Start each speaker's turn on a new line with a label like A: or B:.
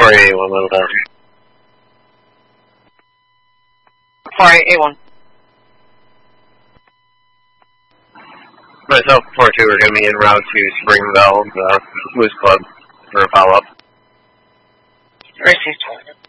A: 481, little down.
B: 481.
A: Myself and 42 are going to be en route to Springville, the Blues Club, for a follow-up.
B: Received.